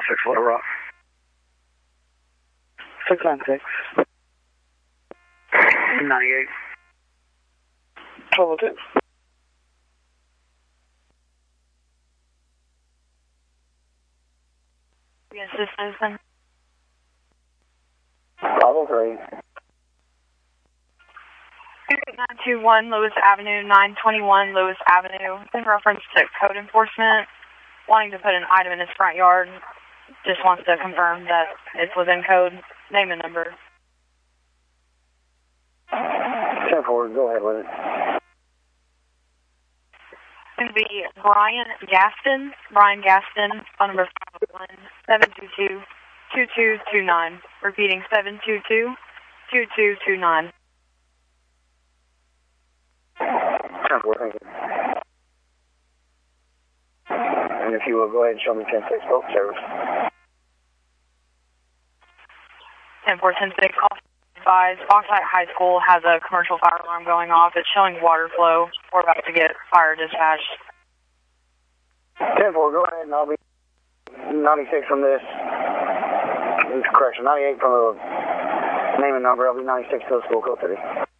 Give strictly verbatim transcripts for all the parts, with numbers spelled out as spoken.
six Little Rock. six nine six. ninety-eight. twelve oh two. Yes, this is then. five oh three. nine two one Lewis Avenue, nine twenty-one Lewis Avenue. In reference to code enforcement, wanting to put an item in his front yard. Just wants to confirm that it's within code. Name and number. ten four, go ahead with it. It's going to be Brian Gaston. Brian Gaston, phone number five oh one, seven two two, two two two nine. Repeating, seven two two, two two two nine. ten four, thank you. And if you will, go ahead and show me ten six, boat service. ten four, ten six, also advised, Bauxite High School has a commercial fire alarm going off. It's showing water flow. We're about to get fire dispatched. ten four, go ahead and I'll be ninety-six from this. Correction, ninety-eight from the name and number. I'll be ninety-six to the school code thirty.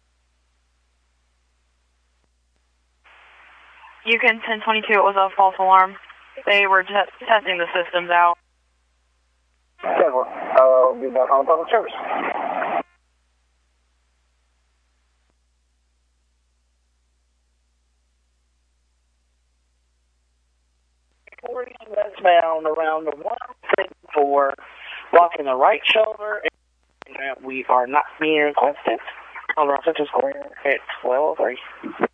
You can ten twenty-two, it was a false alarm. They were just testing the systems out. ten four, I'll be back on the public service. Westbound around the one six four, blocking the right shoulder, and we are not being requested. On Rochester Square at twelve oh three.